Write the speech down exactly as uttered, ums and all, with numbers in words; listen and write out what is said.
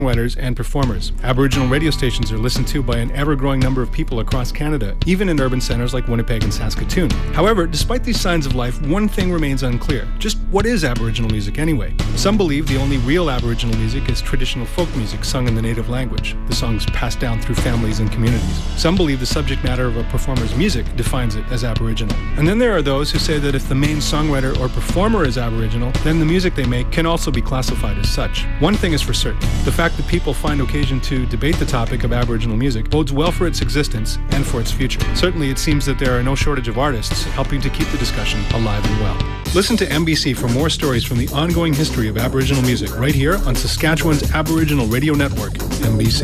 songwriters and performers. Aboriginal radio stations are listened to by an ever-growing number of people across Canada, even in urban centres like Winnipeg and Saskatoon. However, despite these signs of life, one thing remains unclear. Just what is Aboriginal music anyway? Some believe the only real Aboriginal music is traditional folk music sung in the native language, the songs passed down through families and communities. Some believe the subject matter of a performer's music defines it as Aboriginal. And then there are those who say that if the main songwriter or performer is Aboriginal, then the music they make can also be classified as such. One thing is for certain. The fact that people find occasion to debate the topic of Aboriginal music bodes well for its existence and for its future. Certainly, it seems that there are no shortage of artists helping to keep the discussion alive and well. Listen to M B C for more stories from the ongoing history of Aboriginal music right here on Saskatchewan's Aboriginal Radio Network, M B C.